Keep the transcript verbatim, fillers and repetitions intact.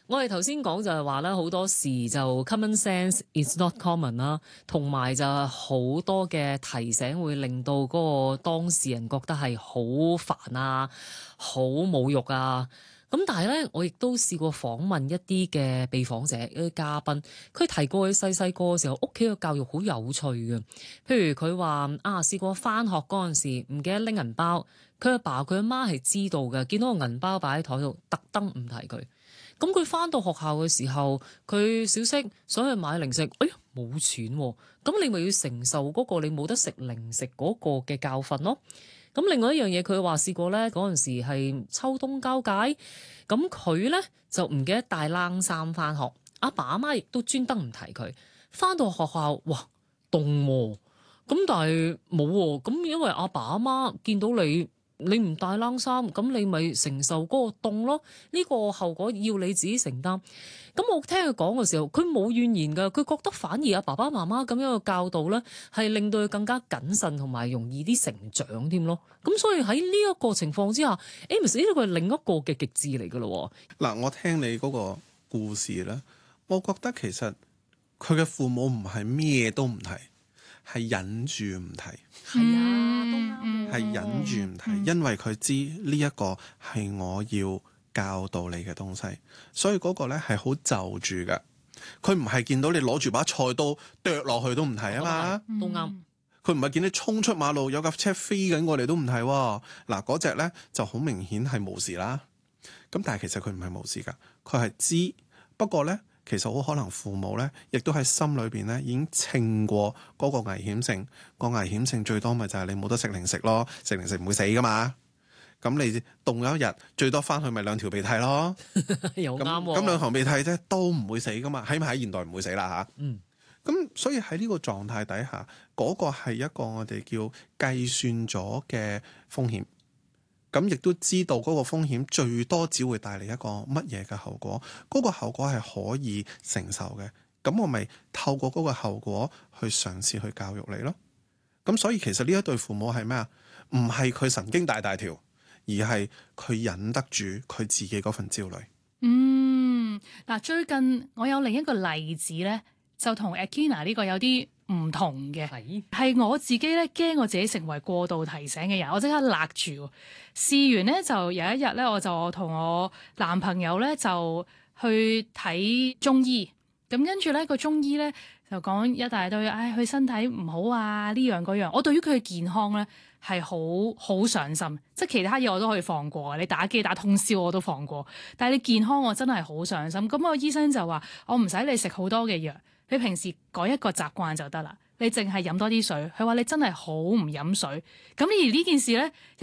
我哋頭先講就係話咧，好多時就 common sense is not common 啦，同埋就係好多嘅提醒會令到嗰個當事人覺得係好煩啊、好侮辱啊。咁但係咧，我亦都試過訪問一啲嘅被訪者、一啲嘉賓，佢提過佢細細個嘅時候，屋企嘅教育好有趣嘅。譬如佢話啊，試過返學嗰陣時唔記得拎銀包，佢阿爸佢阿媽係知道嘅，見到個銀包擺喺台度，特登唔提佢。咁佢返到學校嘅時候，佢小息想去買零食，哎呀冇錢喎，咁你咪要承受嗰個你冇得食零食嗰個嘅教訓咯。咁另外一樣嘢，佢話試過咧，嗰陣時係秋冬交界，咁佢咧就唔記得帶冷衫返學，阿爸阿媽亦都專登唔提佢。返到學校，哇凍喎，咁但係冇喎，咁因為阿爸阿媽見到你。你唔帶冷衫，咁你咪承受嗰個凍咯。呢個後果要你自己承擔。咁我聽佢講嘅時候，佢冇怨言㗎，佢覺得反而阿爸爸媽媽咁樣嘅教導咧，係令到佢更加謹慎同埋容易啲成長添咯。咁所以喺呢一個情況之下 Amos 呢個係另一個嘅極致嚟㗎咯。 嗱，我聽你嗰個故事咧，我覺得其實佢嘅父母唔係咩都唔提，係忍住唔提。 係啊，都啱，係忍住唔提，嗯、因為佢知呢一個係我要教導你嘅東西，所以嗰個咧係好就住嘅。佢唔係見到你攞住把菜刀剁落去都唔提啊嘛， 都啱。 佢唔係見你衝出馬路有架車飛緊過嚟都唔提喎。嗱，嗰隻咧就好明顯係無視啦。咁但係其實佢唔係無視㗎，佢係知。不過咧。其實好可能父母咧，亦都喺心裏邊咧已經稱過嗰個危險性。個危險性最多咪就係你冇得食零食咯，食零食唔會死噶嘛。咁你凍咗一日，最多翻去咪兩條鼻涕咯。 又啱喎。 咁兩條鼻涕啫，都唔會死噶嘛。起碼喺現代唔會死啦嚇。 嗯。 咁所以喺呢個狀態底下，嗰、嗰個係一個我哋叫計算咗嘅風險。咁亦都知道嗰個風險最多只會帶嚟一個乜嘢嘅後果，嗰、嗰個後果係可以承受嘅。咁我咪透過嗰個後果去嘗試去教育你咯。咁所以其實呢一對父母係咩啊？唔係佢神經大大條，而係佢忍得住佢自己嗰份焦慮。 嗯，嗱，最近我有另一個例子咧，就同 Akina 呢個有啲唔同嘅，係是我自己咧驚我自己成為過度提醒嘅人，我即刻勒住。試完咧就有一日咧，我就同我男朋友咧就去睇中醫，咁跟住咧個中醫咧就講一大堆，唉，佢身體唔好啊，呢樣嗰樣。我對於佢嘅健康咧係好好上心，即係其他嘢我都可以放過，你打機打通宵我都放過，但係你健康我真係好上心。咁個醫生就話我唔使你食好多嘅藥，你平時改一個習慣就得啦，你淨係飲多啲水。佢話你真係好唔飲水，咁而呢件事咧。